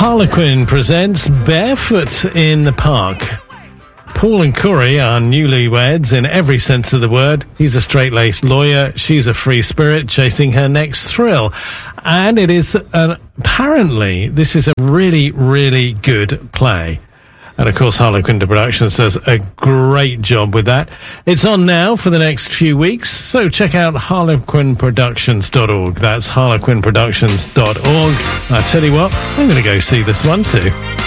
Harlequin presents Barefoot in the Park. Paul and Corey are newlyweds in every sense of the word. He's a straight-laced lawyer. She's a free spirit chasing her next thrill. And it is, apparently, this is a really, really good play. And, of course, Harlequin Productions does a great job with that. It's on now for the next few weeks, so check out harlequinproductions.org. That's harlequinproductions.org. I tell you what, I'm going to go see this one too.